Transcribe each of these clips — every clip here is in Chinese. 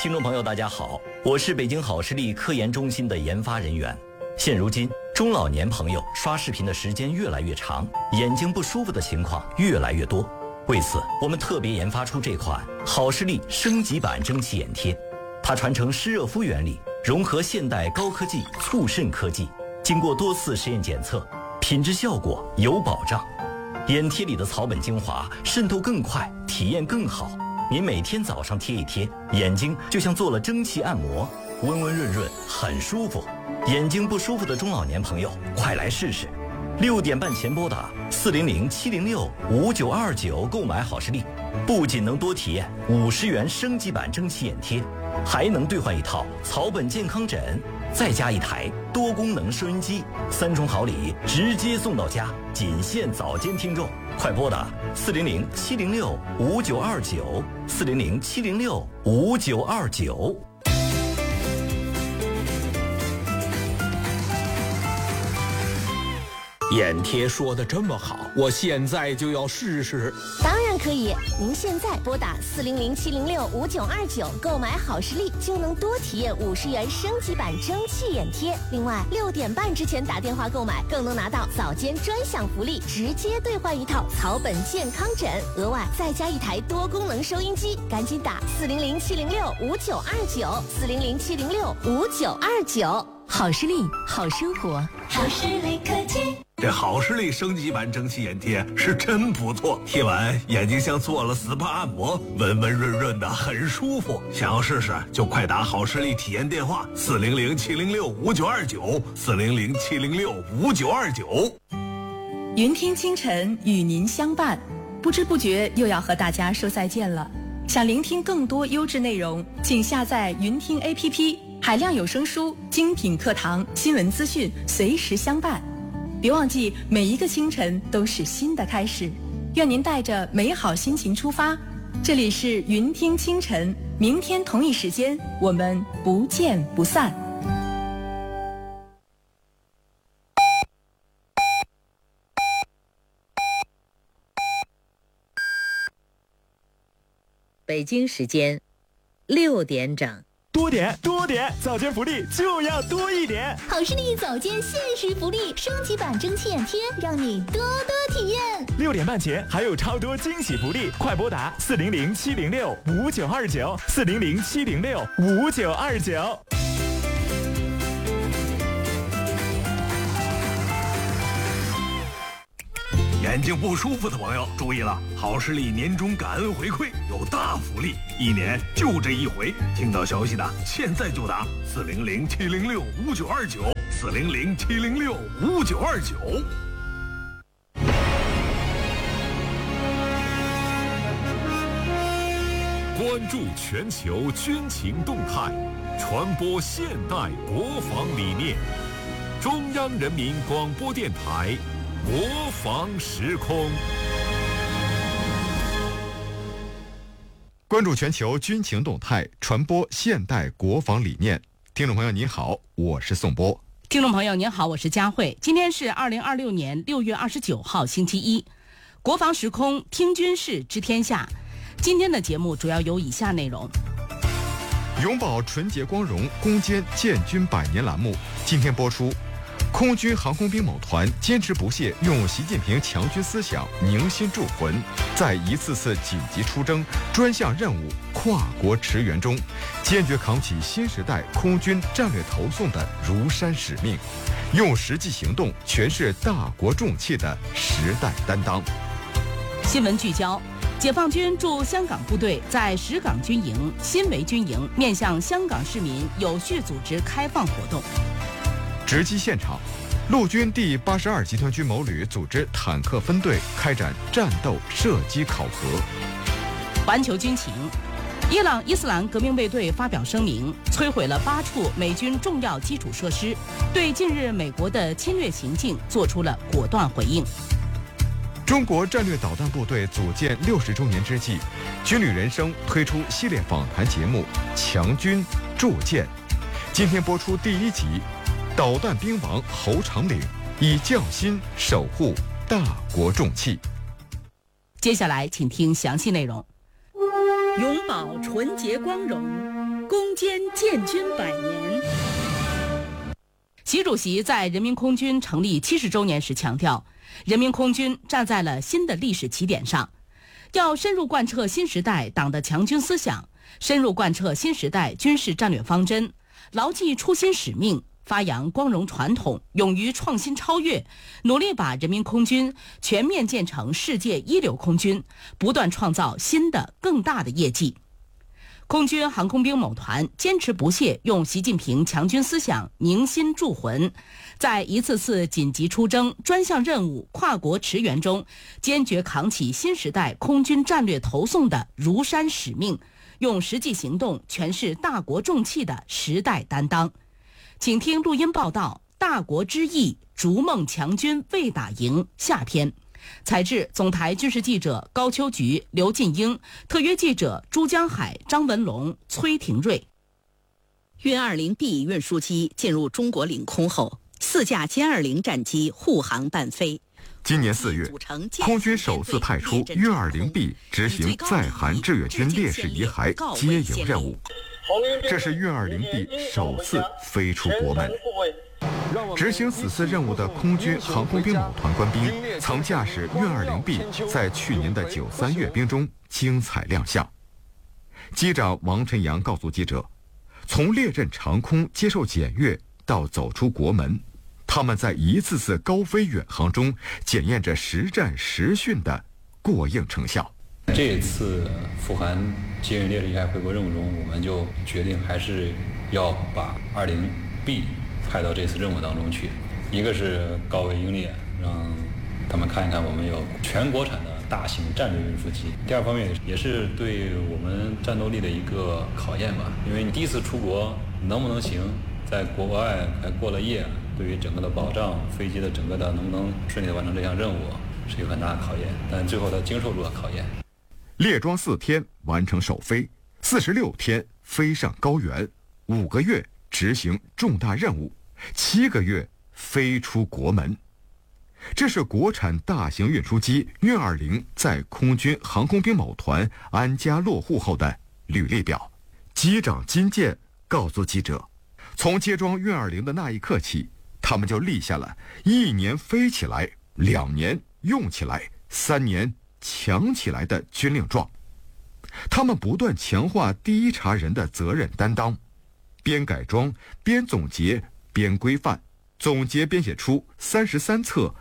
听众朋友大家好，我是北京好视力科研中心的研发人员。现如今中老年朋友刷视频的时间越来越长，眼睛不舒服的情况越来越多。为此，我们特别研发出这款好视力升级版蒸汽眼贴。它传承湿热敷原理，融合现代高科技促渗科技，经过多次实验检测，品质效果有保障。眼贴里的草本精华渗透更快，体验更好。您每天早上贴一贴，眼睛就像做了蒸汽按摩，温温润润，很舒服。眼睛不舒服的中老年朋友，快来试试。6点半前拨打400-706-5929购买好视力，不仅能多体验50元升级版蒸汽眼贴，还能兑换一套草本健康枕，再加一台多功能收音机，3重好礼直接送到家，仅限早间听众。快拨打400-706-5929，400-706-5929。 眼贴说的这么好，我现在就要试试。 当然可以，您现在拨打400-706-5929购买好视力，就能多体验50元升级版蒸汽眼贴。另外，6点半之前打电话购买，更能拿到早间专享福利，直接兑换一套草本健康枕，额外再加一台多功能收音机。赶紧打400-706-5929，400-706-5929。好视力，好生活， 好视力科技。 这好视力升级版蒸汽眼贴是真不错，贴完眼睛像做了 SPA 按摩，温温润润的，很舒服。想要试试就快打好视力体验电话400-706-5929，400-706-5929。 云听清晨与您相伴，不知不觉又要和大家说再见了。想聆听更多优质内容，请下载云听 APP， 海量有声书、精品课堂、新闻资讯随时相伴。别忘记，每一个清晨都是新的开始。愿您带着美好心情出发。这里是云听清晨，明天同一时间我们不见不散。 北京时间6点整。 多点，早间福利就要多一点。 好视力早间限时福利，升级版蒸汽眼贴，让你多多体验。 6点半前还有超多惊喜福利，快拨打400-706-5929，400-706-5929。 眼睛不舒服的朋友注意了，好视力年终感恩回馈有大福利，1年就这一回。听到消息的现在就打400-706-5929，400-706-5929。 关注全球军情动态，传播现代国防理念。中央人民广播电台国防时空。 关注全球军情动态，传播现代国防理念。听众朋友您好，我是宋波。 听众朋友您好，我是佳慧。今天是2026年6月29号星期一，国防时空听军事知天下。今天的节目主要有以下内容： 永葆纯洁光荣，攻坚建军100年栏目今天播出。空军航空兵某团坚持不懈，用习近平强军思想凝心铸魂，在一次次紧急出征、专项任务、跨国驰援中，坚决扛起新时代空军战略投送的如山使命，用实际行动诠释大国重器的时代担当。 新闻聚焦：解放军驻香港部队在石港军营、新围军营面向香港市民有序组织开放活动。 直击现场，陆军第82集团军某旅组织坦克分队开展战斗射击考核。 环球军情：伊朗伊斯兰革命卫队发表声明，摧毁了8处美军重要基础设施，对近日美国的侵略行径做出了果断回应。 中国战略导弹部队组建60周年之际，军旅人生推出系列访谈节目《强军铸剑》，今天播出第1集。导弹兵王侯长岭以匠心守护大国重器。 接下来请听详细内容。 永葆纯洁光荣， 攻坚建军100年。 习主席在人民空军成立70周年时强调，人民空军站在了新的历史起点上，要深入贯彻新时代党的强军思想，深入贯彻新时代军事战略方针，牢记初心使命，发扬光荣传统，勇于创新超越，努力把人民空军全面建成世界一流空军，不断创造新的更大的业绩。空军航空兵某团坚持不懈用习近平强军思想凝心铸魂，在一次次紧急出征、专项任务、跨国驰援中，坚决扛起新时代空军战略投送的如山使命，用实际行动诠释大国重器的时代担当。请听录音报道《大国之意，逐梦强军未打赢》下篇，采制总台军事记者高秋菊、刘进英，特约记者朱江海、张文龙、崔廷瑞。 运20B 运输机进入中国领空后，4架歼20战机护航伴飞。 今年4月，空军首次派出运20B 执行在韩志愿军烈士遗骸接营任务，这是运20B 首次飞出国门。执行此次任务的空军航空兵某团官兵曾驾驶运20B 在去年的9·3阅兵中精彩亮相。机长王晨阳告诉记者，从列阵长空接受检阅到走出国门，他们在一次次高飞远航中检验着实战实训的过硬成效。 这次赴韩接运烈士遗骸回国任务中，我们就决定还是要把20B 派到这次任务当中去，一个是高位英烈，让他们看一看我们有全国产的大型战略运输机；第二方面也是对我们战斗力的一个考验吧，因为你第一次出国能不能行，在国外还过了夜，对于整个的保障飞机的整个的能不能顺利的完成这项任务是有很大的考验，但最后它经受住了考验。 列装4天完成首飞，46天飞上高原，5个月执行重大任务，7个月飞出国门。这是国产大型运输机运20在空军航空兵某团安家落户后的履历表。机长金健告诉记者，从接装运20的那一刻起，他们就立下了1年飞起来、2年用起来、3年强起来的军令状。他们不断强化第一茬人的责任担当，边改装边总结边规范，总结编写出33册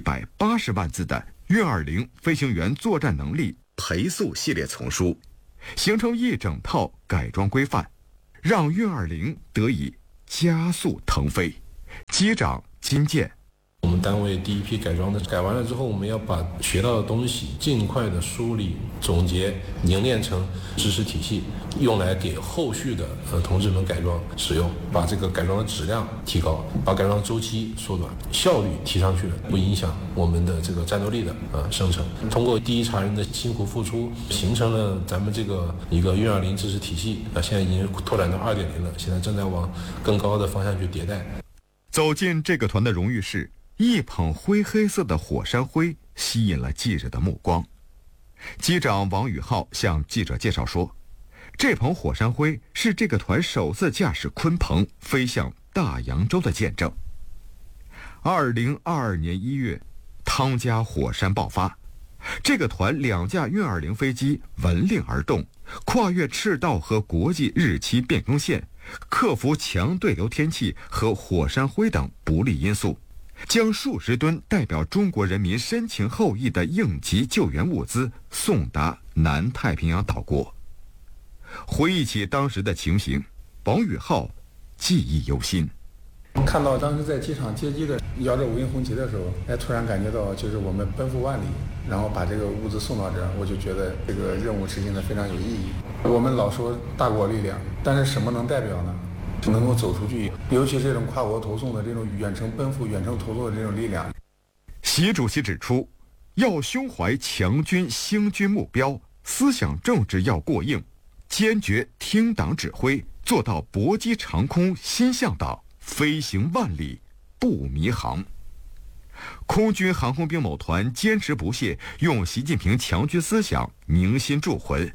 180万字的运20飞行员作战能力培塑系列丛书，形成一整套改装规范，让运20得以加速腾飞。机长金健， 我们单位第一批改装的改完了之后，我们要把学到的东西尽快的梳理、总结、凝练成知识体系，用来给后续的同志们改装使用，把这个改装的质量提高，把改装周期缩短，效率提上去了，不影响我们的这个战斗力的生成。通过第一茬人的辛苦付出，形成了咱们这个一个运20知识体系，现在已经拓展到2.0了，现在正在往更高的方向去迭代。 走进这个团的荣誉室，一捧灰黑色的火山灰吸引了记者的目光。机长王宇浩向记者介绍说，这捧火山灰是这个团首次驾驶鲲鹏飞向大洋洲的见证。2022年1月，汤加火山爆发，这个团2架运20飞机闻令而动，跨越赤道和国际日期变更线，克服强对流天气和火山灰等不利因素，将数十吨代表中国人民深情厚谊的应急救援物资送达南太平洋岛国。回忆起当时的情形，王宇浩记忆犹新。 看到当时在机场接机的摇着五星红旗的时候，突然感觉到就是我们奔赴万里，然后把这个物资送到这儿，我就觉得这个任务执行的非常有意义。我们老说大国力量，但是什么能代表呢？能够走出去，尤其是这种跨国投送的这种远程奔赴、远程投送的这种力量。 习主席指出，要胸怀强军兴军目标，思想政治要过硬，坚决听党指挥，做到搏击长空心向党，飞行万里不迷航。空军航空兵某团坚持不懈用习近平强军思想凝心铸魂，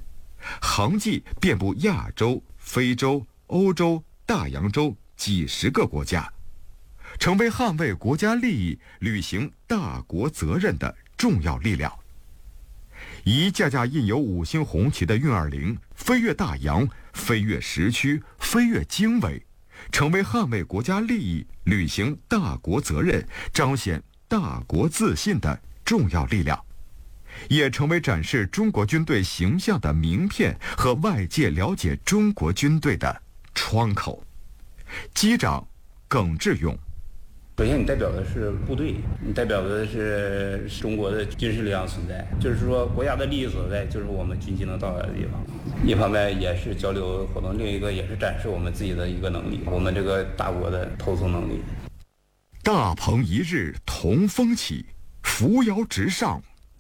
航迹遍布亚洲、非洲、欧洲、大洋洲几十个国家，成为捍卫国家利益、履行大国责任的重要力量。一架架印有5星红旗的运20飞越大洋，飞越时区，飞越经纬，成为捍卫国家利益、履行大国责任、彰显大国自信的重要力量，也成为展示中国军队形象的名片和外界了解中国军队的窗口。机长耿志勇： 首先，你代表的是部队，你代表的是中国的军事力量存在，就是说国家的利益所在，就是我们军机能到达的地方。一方面也是交流活动，另一个也是展示我们自己的一个能力，我们这个大国的投送能力。 大鹏一日同风起，扶摇直上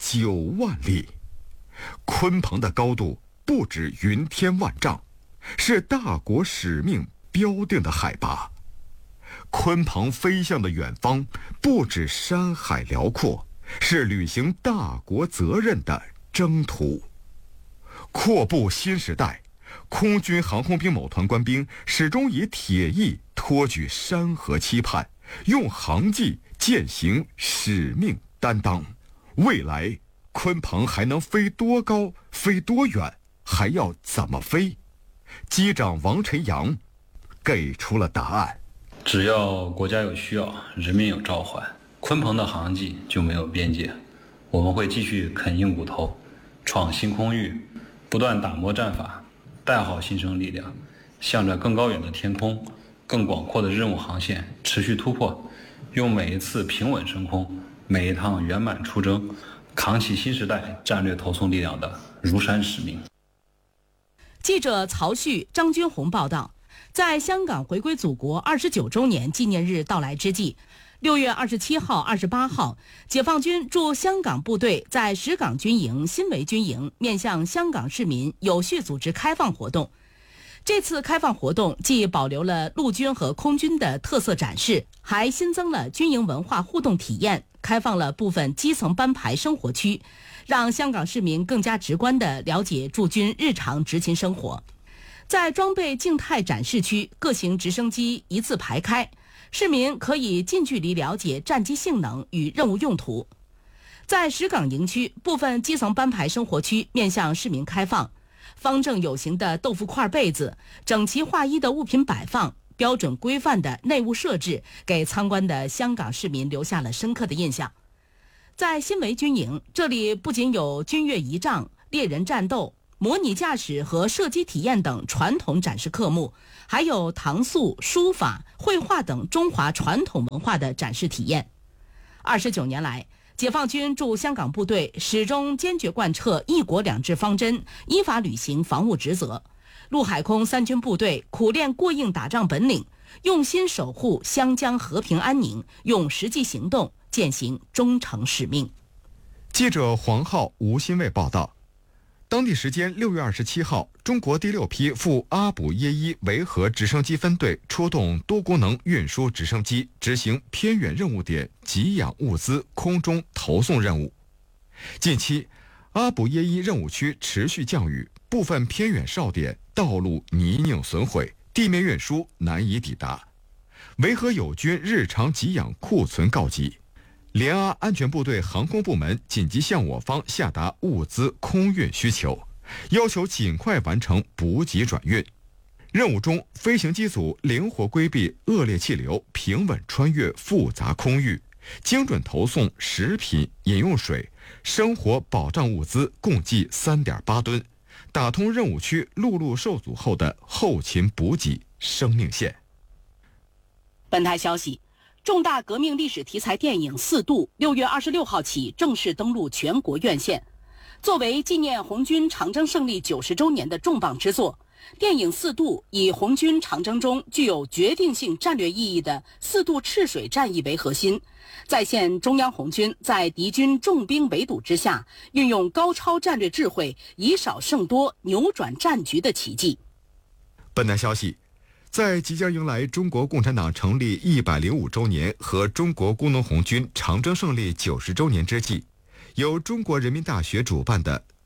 9万里。鲲鹏的高度不止云天万丈，是大国使命标定的海拔。鲲鹏飞向的远方不止山海辽阔，是履行大国责任的征途。阔步新时代，空军航空兵某团官兵始终以铁翼托举山河期盼，用航迹践行使命担当。未来鲲鹏还能飞多高，飞多远，还要怎么飞？机长王晨阳给出了答案。 只要国家有需要，人民有召唤，鲲鹏的航迹就没有边界。我们会继续啃硬骨头，闯新空域，不断打磨战法，带好新生力量，向着更高远的天空、更广阔的任务航线持续突破，用每一次平稳升空，每一趟圆满出征，扛起新时代战略投送力量的如山使命。 记者曹旭、张军红报道。在香港回归祖国29周年纪念日到来之际，6月27号、28号，解放军驻香港部队在石岗军营、新围军营面向香港市民有序组织开放活动。这次开放活动既保留了陆军和空军的特色展示，还新增了军营文化互动体验，开放了部分基层班排生活区，让香港市民更加直观地了解驻军日常执勤生活。在装备静态展示区，各型直升机一字排开，市民可以近距离了解战机性能与任务用途。在石岗营区，部分基层班排生活区面向市民开放，方正有形的豆腐块被子，整齐划一的物品摆放，标准规范的内务设置，给参观的香港市民留下了深刻的印象。在新围军营，这里不仅有军乐仪仗、猎人战斗、模拟驾驶和射击体验等传统展示科目，还有唐塑、书法、绘画等中华传统文化的展示体验。29年来，解放军驻香港部队始终坚决贯彻一国两制方针，依法履行防务职责。陆海空三军部队苦练过硬打仗本领，用心守护湘江和平安宁，用实际行动践行忠诚使命。 记者黄浩、吴新卫报道。当地时间6月27号，中国第6批赴阿卜耶伊维和直升机分队出动多功能运输直升机，执行偏远任务点给养物资空中投送任务。近期，阿卜耶伊任务区持续降雨，部分偏远哨点道路泥泞损毁，地面运输难以抵达。维和友军日常给养库存告急。联阿安全部队航空部门紧急向我方下达物资空运需求，要求尽快完成补给转运。任务中，飞行机组灵活规避恶劣气流，平稳穿越复杂空域，精准投送食品、饮用水、生活保障物资共计3.8吨，打通任务区陆路受阻后的后勤补给生命线。 本台消息，重大革命历史题材电影《四渡》6月26号起正式登陆全国院线。作为纪念红军长征胜利90周年的重磅之作，电影《四渡》以红军长征中具有决定性战略意义的四渡赤水战役为核心，再现中央红军在敌军重兵围堵之下，运用高超战略智慧，以少胜多，扭转战局的奇迹。 本台消息，在即将迎来中国共产党成立105周年和中国工农红军长征胜利90周年之际，由中国人民大学主办的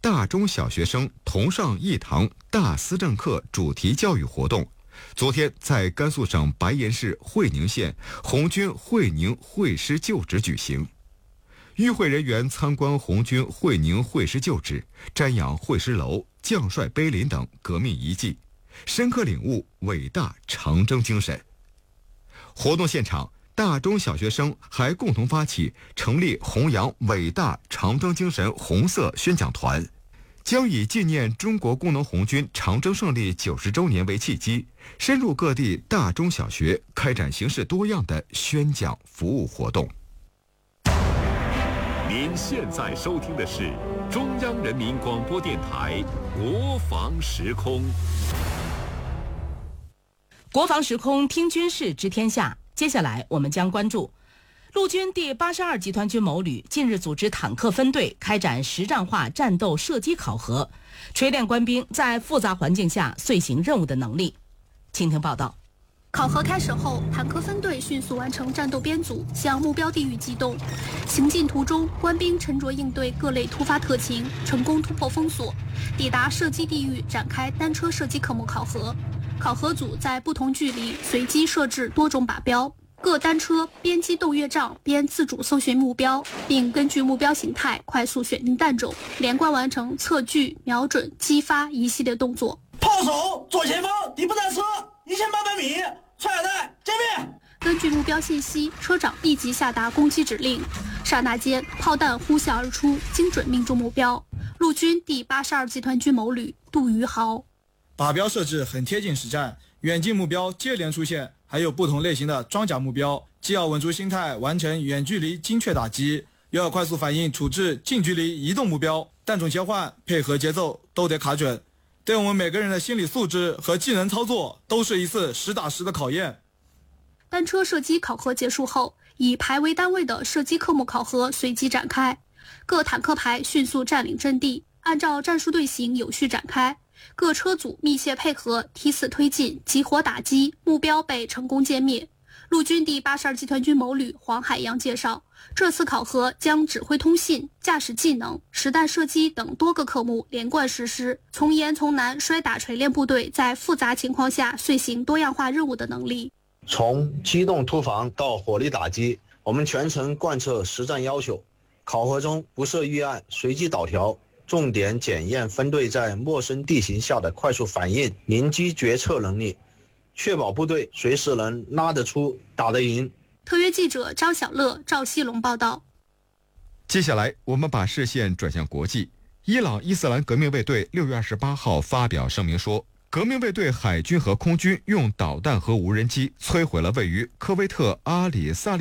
大中小学生同上一堂大思政课主题教育活动，昨天在甘肃省白岩市会宁县红军会宁会师旧址举行。与会人员参观红军会宁会师旧址，瞻仰会师楼、将帅碑林等革命遗迹，深刻领悟伟大长征精神。活动现场，大中小学生还共同发起成立弘扬伟大长征精神红色宣讲团，将以纪念中国工农红军长征胜利90周年为契机，深入各地大中小学，开展形式多样的宣讲服务活动。 您现在收听的是中央人民广播电台国防时空。 国防时空听军事知天下，接下来我们将关注陆军第82集团军某旅近日组织坦克分队开展实战化战斗射击考核，锤炼官兵在复杂环境下遂行任务的能力。请听报道。 考核开始后，坦克分队迅速完成战斗编组，向目标地域机动。行进途中，官兵沉着应对各类突发特情，成功突破封锁，抵达射击地域，展开单车射击科目考核。考核组在不同距离随机设置多种靶标，各单车边机动阅杖边自主搜寻目标，并根据目标形态快速选定弹种，连贯完成测距、瞄准、击发一系列动作。 炮手左前方敌步战车1800米，穿海带歼灭。 根据目标信息，车长立即下达攻击指令，刹那间炮弹呼啸而出，精准命中目标。陆军第82集团军某旅杜余豪。 靶标设置很贴近实战，远近目标接连出现，还有不同类型的装甲目标，既要稳住心态完成远距离精确打击，又要快速反应处置近距离移动目标，弹种切换配合节奏都得卡准，对我们每个人的心理素质和技能操作都是一次实打实的考验。 单车射击考核结束后，以排为单位的射击科目考核随即展开，各坦克排迅速占领阵地，按照战术队形有序展开，各车组密切配合，梯次推进，集火打击，目标被成功歼灭。陆军第82集团军某旅黄海洋介绍，这次考核将指挥通信、驾驶技能、实弹射击等多个科目连贯实施，从严从难摔打锤炼部队在复杂情况下遂行多样化任务的能力。 从机动突防到火力打击，我们全程贯彻实战要求，考核中不设预案，随机导调，重点检验分队在陌生地形下的快速反应、临机决策能力，确保部队随时能拉得出、打得赢。 特约记者张小乐、赵西龙报道。 接下来，我们把视线转向国际。伊朗伊斯兰革命卫队6月28号发表声明说，革命卫队海军和空军用导弹和无人机摧毁了位于科威特阿里萨利